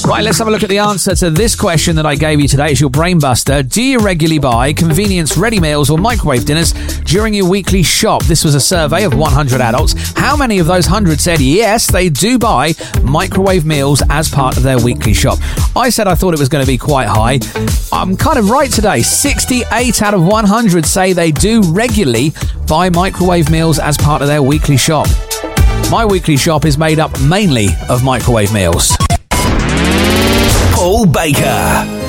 Right, let's have a look at the answer to this question that I gave you today. It's your brain buster. Do you regularly buy convenience ready meals or microwave dinners during your weekly shop? This was a survey of 100 adults. How many of those 100 said yes, they do buy microwave meals as part of their weekly shop? I said I thought it was going to be quite high. I'm kind of right today. 68 out of 100 say they do regularly buy microwave meals as part of their weekly shop. My weekly shop is made up mainly of microwave meals. Paul Baker.